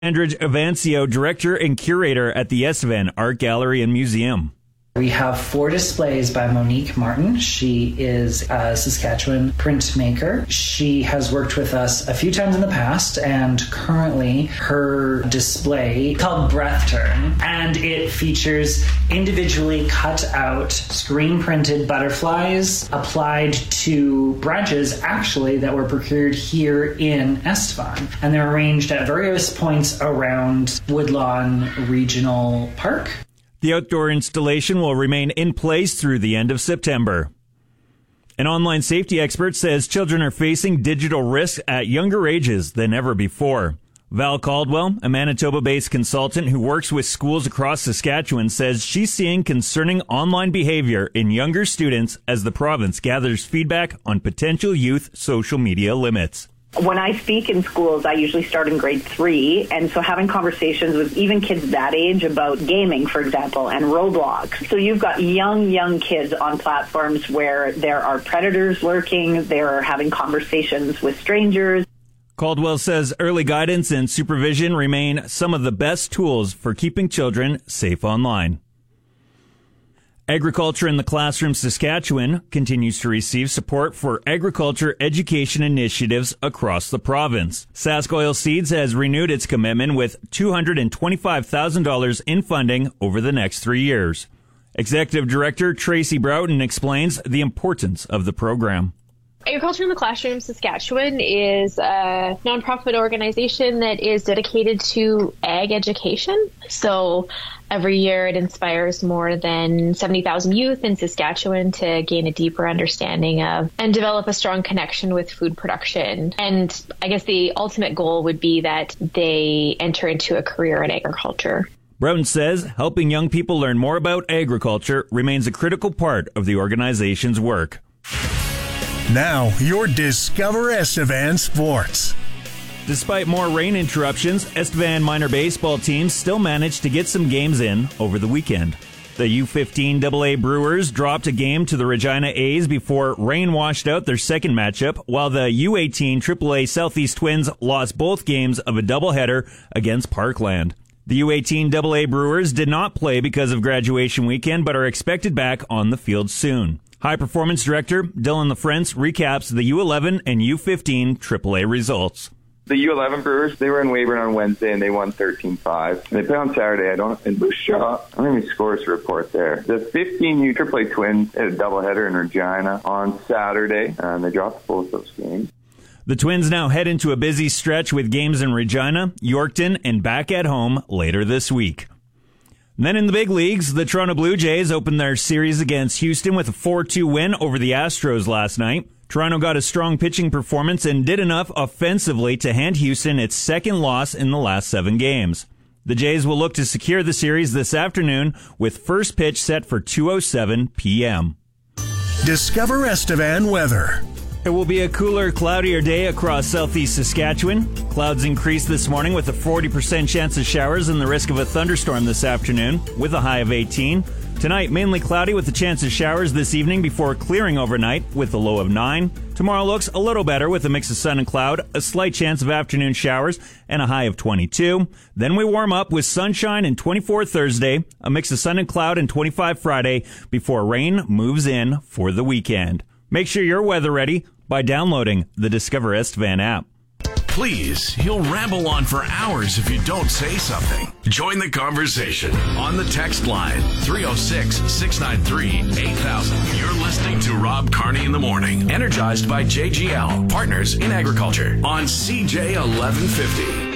Andrej Avancio, director and curator at the Estevan Art Gallery and Museum. We have 4 displays by Monique Martin. She is a Saskatchewan printmaker. She has worked with us a few times in the past, and currently her display called Breath Turn, and it features individually cut out screen printed butterflies applied to branches actually that were procured here in Estevan, and they're arranged at various points around Woodlawn Regional Park. The outdoor installation will remain in place through the end of September. An online safety expert says children are facing digital risks at younger ages than ever before. Val Caldwell, a Manitoba-based consultant who works with schools across Saskatchewan, says she's seeing concerning online behavior in younger students as the province gathers feedback on potential youth social media limits. When I speak in schools, I usually start in grade 3, and so having conversations with even kids that age about gaming, for example, and Roblox. So you've got young kids on platforms where there are predators lurking, they're having conversations with strangers. Caldwell says early guidance and supervision remain some of the best tools for keeping children safe online. Agriculture in the Classroom Saskatchewan continues to receive support for agriculture education initiatives across the province. Sask Oil Seeds has renewed its commitment with $225,000 in funding over the next 3 years. Executive Director Tracy Broughton explains the importance of the program. Agriculture in the Classroom Saskatchewan is a nonprofit organization that is dedicated to ag education. So every year it inspires more than 70,000 youth in Saskatchewan to gain a deeper understanding of and develop a strong connection with food production. And I guess the ultimate goal would be that they enter into a career in agriculture. Broughton says helping young people learn more about agriculture remains a critical part of the organization's work. Now, your Discover Estevan Sports. Despite more rain interruptions, Estevan minor baseball teams still managed to get some games in over the weekend. The U15 AA Brewers dropped a game to the Regina A's before rain washed out their second matchup, while the U18 AAA Southeast Twins lost both games of a doubleheader against Parkland. The U18 AA Brewers did not play because of graduation weekend, but are expected back on the field soon. High Performance Director Dylan LaFrance recaps the U11 and U15 AAA results. The U11 Brewers, they were in Weyburn on Wednesday and they won 13-5. They played on Saturday. In Bush Shaw, I don't even scores to report there. The 15U AAA Twins had a doubleheader in Regina on Saturday, and they dropped both those games. The Twins now head into a busy stretch with games in Regina, Yorkton, and back at home later this week. Then in the big leagues, the Toronto Blue Jays opened their series against Houston with a 4-2 win over the Astros last night. Toronto got a strong pitching performance and did enough offensively to hand Houston its second loss in the last 7 games. The Jays will look to secure the series this afternoon with first pitch set for 2:07 p.m. Discover Estevan weather. It will be a cooler, cloudier day across southeast Saskatchewan. Clouds increase this morning with a 40% chance of showers and the risk of a thunderstorm this afternoon with a high of 18. Tonight, mainly cloudy with a chance of showers this evening before clearing overnight with a low of 9. Tomorrow looks a little better with a mix of sun and cloud, a slight chance of afternoon showers, and a high of 22. Then we warm up with sunshine and 24 Thursday, a mix of sun and cloud, and 25 Friday before rain moves in for the weekend. Make sure you're weather ready by downloading the Discover Estevan app. Please, you'll ramble on for hours if you don't say something. Join the conversation on the text line 306-693-8000. You're listening to Rob Carney in the Morning, energized by JGL, partners in agriculture on CJ 1150.